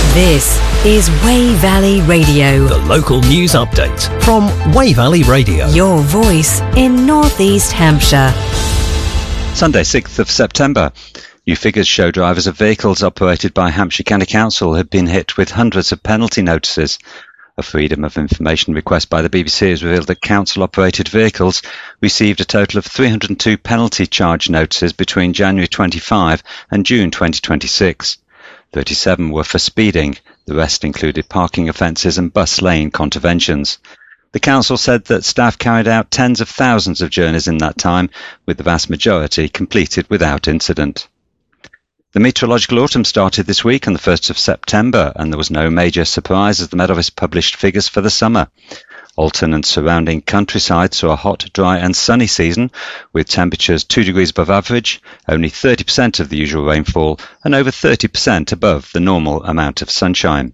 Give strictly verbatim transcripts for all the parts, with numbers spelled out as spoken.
This is Wey Valley Radio. The local news update from Wey Valley Radio. Your voice in North East Hampshire. Sunday, sixth of September. New figures show drivers of vehicles operated by Hampshire County Council have been hit with hundreds of penalty notices. A Freedom of Information request by the B B C has revealed that council-operated vehicles received a total of three hundred two penalty charge notices between January twenty-fifth and June twenty twenty-six. thirty-seven were for speeding. The rest included parking offences and bus lane contraventions. The council said that staff carried out tens of thousands of journeys in that time, with the vast majority completed without incident. The meteorological autumn started this week on the first of September, and there was no major surprise as the Met Office published figures for the summer. Alton and surrounding countryside saw a hot, dry and sunny season, with temperatures two degrees above average, only thirty percent of the usual rainfall, and over thirty percent above the normal amount of sunshine.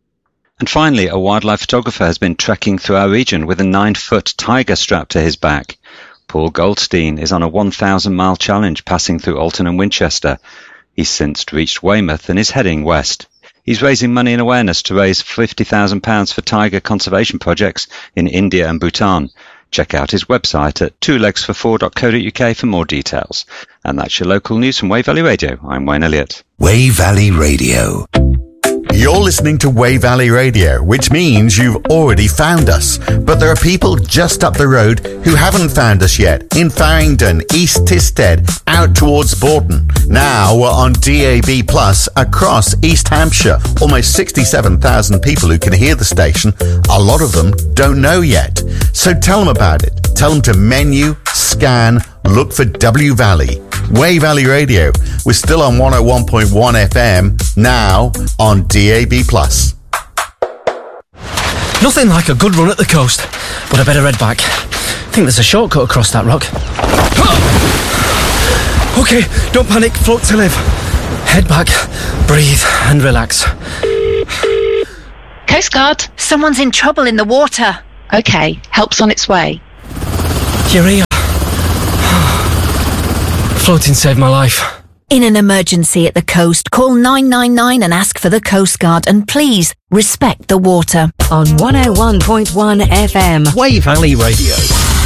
And finally, a wildlife photographer has been trekking through our region with a nine-foot tiger strapped to his back. Paul Goldstein is on a one thousand mile challenge passing through Alton and Winchester. He's since reached Weymouth and is heading west. He's raising money and awareness to raise fifty thousand pounds for tiger conservation projects in India and Bhutan. Check out his website at two legs for four dot co dot uk for more details. And that's your local news from Wey Valley Radio. I'm Wayne Elliott. Wey Valley Radio. You're listening to Wey Valley Radio, which means you've already found us. But there are people just up the road who haven't found us yet. In Farringdon, East Tisted, out towards Bourton. Now we're on D A B Plus across East Hampshire. Almost sixty-seven thousand people who can hear the station. A lot of them don't know yet. So tell them about it. Tell them to menu, scan, look for W Valley. Wey Valley Radio. We're still on one oh one point one F M, now on D A B Plus. Nothing like a good run at the coast, but I better head back. I think there's a shortcut across that rock. Okay, don't panic, float to live. Head back, breathe and relax. Coast Guard. Someone's in trouble in the water. Okay, help's on its way. You're here. Floating saved my life. In an emergency at the coast, call nine nine nine and ask for the Coast Guard, and please respect the water. On one oh one point one F M. Wey Valley Radio.